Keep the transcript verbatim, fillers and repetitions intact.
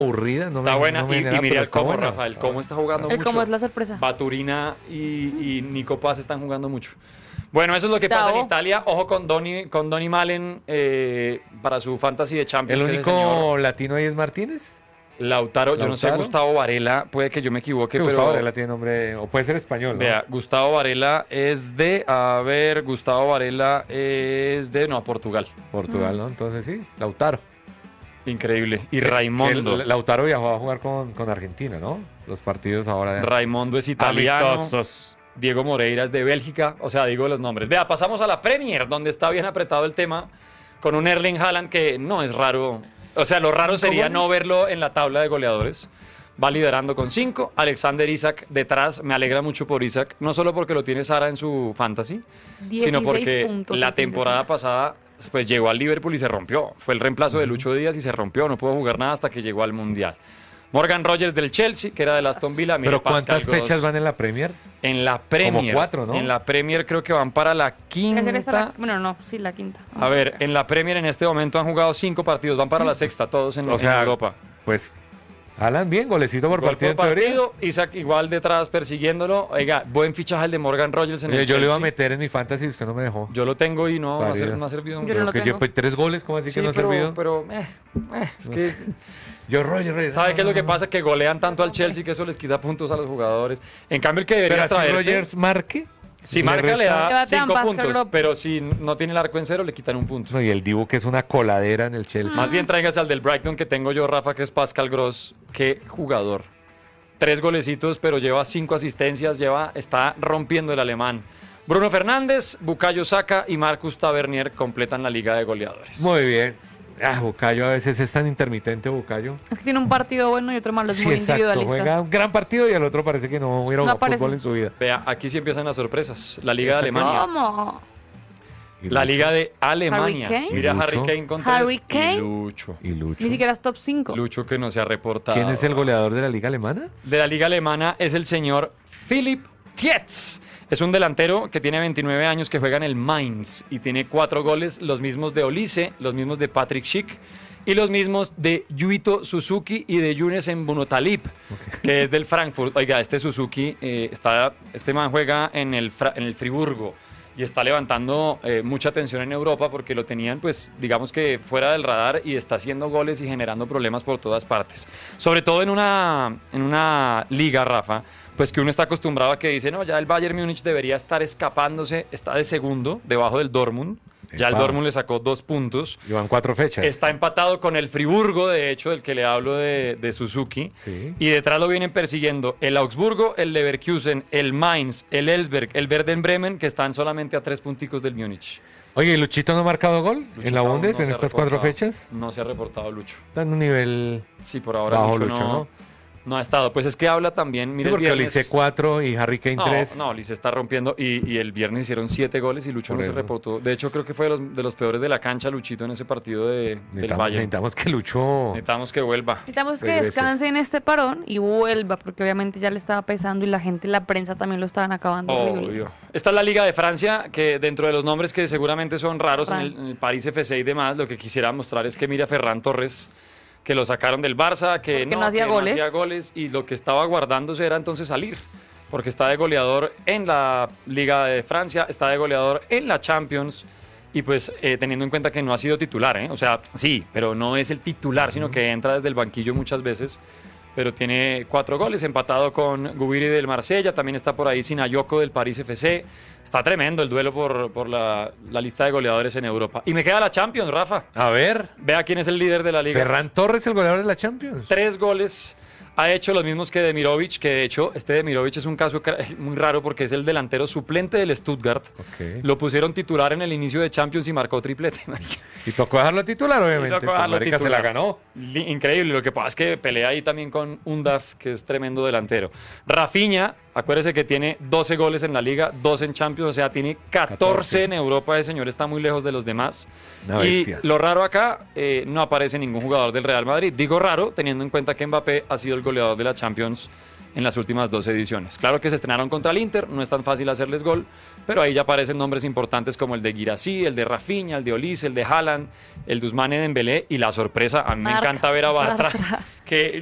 aburrida. No está me, buena. no me y, genera, y mira pero el está cómo, buena. Rafa. El cómo está jugando El mucho. cómo es la sorpresa. Baturina y, y Nico Paz están jugando mucho. Bueno, eso es lo que pasa en Tao. Italia. Ojo con Donny, con Donny Malen eh, para su fantasy de Champions. El que es único señor latino ahí es Martínez. Lautaro, yo no sé, Lautaro. Gustavo Varela, puede que yo me equivoque, Sí, pero Gustavo Varela tiene nombre, o puede ser español, ¿no? vea, Gustavo Varela es de, a ver, Gustavo Varela es de, no, Portugal. Portugal, ¿no? Entonces sí, Lautaro. Increíble. Y Que- Raimundo. que el- Lautaro viajó a jugar con, con Argentina, ¿no? Los partidos ahora de Raimundo es italiano. amistosos. Diego Moreira es de Bélgica, o sea, digo los nombres. Vea, pasamos a la Premier, donde está bien apretado el tema, con un Erling Haaland que no es raro. O sea, lo raro sería no verlo en la tabla de goleadores. Va liderando con cinco. Alexander Isak detrás. Me alegra mucho por Isak. No solo porque lo tiene Sara en su fantasy, sino dieciséis porque puntos la el fin de temporada semana. pasada pues llegó al Liverpool y se rompió. Fue el reemplazo de Lucho Díaz y se rompió. No pudo jugar nada hasta que llegó al Mundial. Morgan Rogers del Chelsea, que era del Aston Villa. Mire, Pero Pascal ¿cuántas Gross. fechas van en la Premier? En la Premier. cuatro, ¿no? En la Premier creo que van para la Debe ser esta la- quinta. Bueno, no, sí, la quinta. A ver, en la Premier en este momento han jugado cinco partidos, van para la sexta, todos en, O sea, en Europa. Pues, Alan, bien, golecito por Gol partido por en teoría. partido, Isaac igual detrás persiguiéndolo. Oiga, buen fichaje el de Morgan Rogers en Oye, el yo le iba a Chelsea. meter en mi fantasy y usted no me dejó. Yo lo tengo y no, no ha, ser- Parido. no ha servido. Yo mucho. no lo que tengo. pues, tres goles, ¿cómo así Sí, que no ha pero, servido? pero eh, eh, es que Yo, Roger, Roger, ¿sabe no, qué es lo que no, pasa? Que golean tanto al Chelsea que eso les quita puntos a los jugadores. En cambio, el que no. debería Pero así traer Rogers marque. si le marca le resta- da Quédate en cinco Pascal puntos, Gross. pero si no tiene el arco en cero le quitan un punto. No, y el Dibu que es una coladera en el Chelsea. Más bien tráigase al del Brighton que tengo yo, Rafa, que es Pascal Gross. Qué jugador. Tres golecitos, pero lleva cinco asistencias, lleva, está rompiendo el alemán. Bruno Fernández, Bukayo Saka y Marcus Tavernier completan la liga de goleadores. Muy bien. Ah, Bucayo a veces es tan intermitente, Bucayo. Es que tiene un partido bueno y otro malo, es Sí, muy exacto. individualista. Juega un gran partido y al otro parece que no hubiera No jugado aparece. fútbol en su vida. Vea, aquí sí empiezan las sorpresas. La liga de Exacto. Alemania. ¿Cómo? Y La Lucho. liga de Alemania. Harry Kane. Mira Y Harry Lucho. Kane con tres. Harry Kane. Y Lucho. Y Lucho. Ni siquiera es top cinco. Lucho que no se ha reportado. ¿Quién es el goleador de la liga alemana? De la liga alemana es el señor Philipp Tietz. Es un delantero que tiene veintinueve años que juega en el Mainz y tiene cuatro goles, los mismos de Olise, los mismos de Patrick Schick y los mismos de Yuito Suzuki y de Younes Mbunotalib, que es del Frankfurt. Oiga, este Suzuki, eh, está, este man juega en el, Fra- en el Friburgo y está levantando eh, mucha atención en Europa porque lo tenían, pues, digamos que fuera del radar y está haciendo goles y generando problemas por todas partes. Sobre todo en una, en una liga, Rafa, pues que uno está acostumbrado a que dice, no, ya el Bayern Múnich debería estar escapándose, está de segundo, debajo del Dortmund. Ya el Epa. Dortmund le sacó dos puntos. Llevan cuatro fechas. Está empatado con el Friburgo, de hecho, del que le hablo de, de Suzuki. Sí. Y detrás lo vienen persiguiendo el Augsburgo, el Leverkusen, el Mainz, el Elfsberg, el Werder Bremen, que están solamente a tres punticos del Múnich. Oye, ¿y Luchito no ha marcado gol Lucho en la aún Bundes no en se ha estas cuatro reportado. fechas? No se ha reportado Lucho. Está en un nivel Sí, por ahora bajo Lucho, Lucho, no, ¿no? no ha estado. Pues es que habla también, Sí, mira, el porque viernes... Olise cuatro y Harry Kane No, tres. no, Lice está rompiendo y, y el viernes hicieron siete goles y Lucho Por no se eso. reportó. De hecho, creo que fue de los, de los peores de la cancha, Luchito, en ese partido de, del Necesitamos, Bayern. necesitamos que Lucho... Necesitamos que vuelva. Necesitamos que Regrese. descanse en este parón y vuelva, porque obviamente ya le estaba pesando y la gente, la prensa también lo estaban acabando. horrible. Obvio. Esta es la Liga de Francia, que dentro de los nombres que seguramente son raros en el, en el París F C y demás, lo que quisiera mostrar es que mira a Ferran Torres, que lo sacaron del Barça, que Porque no, no hacía que goles. hacía goles, y lo que estaba guardándose era entonces salir, porque está de goleador en la Liga de Francia, está de goleador en la Champions, y pues eh, teniendo en cuenta que no ha sido titular, ¿eh? O sea, sí, pero no es el titular, sino que entra desde el banquillo muchas veces, pero tiene cuatro goles, empatado con Gubiri del Marsella, también está por ahí Sinayoko del París F C. Está tremendo el duelo por, por la, la lista de goleadores en Europa. Y me queda la Champions, Rafa. A ver, Vea quién es el líder de la liga. Ferran Torres, el goleador de la Champions. Tres goles. Ha hecho los mismos que Demirovic, que de hecho este Demirovic es un caso cra- muy raro porque es el delantero suplente del Stuttgart. Ok. Lo pusieron titular en el inicio de Champions y marcó triplete. marica. Y tocó dejarlo titular, obviamente. tocó pues, dejarlo marica, se titular. la ganó. Li- Increíble, lo que pasa es que pelea ahí también con Undaf, que es tremendo delantero. Rafinha, acuérdese que tiene doce goles en la liga, dos en Champions, o sea, tiene catorce, catorce. en Europa. Ese señor está muy lejos de los demás. Una y bestia. lo raro acá, eh, no aparece ningún jugador del Real Madrid. Digo raro, teniendo en cuenta que Mbappé ha sido el goleador de la Champions en las últimas dos ediciones. Claro que se estrenaron contra el Inter, no es tan fácil hacerles gol, pero ahí ya aparecen nombres importantes como el de Guirassy, el de Rafinha, el de Olise, el de Haaland, el de Ousmane Dembélé y la sorpresa, a mí me Bartra, encanta ver a Bartra, Bartra. que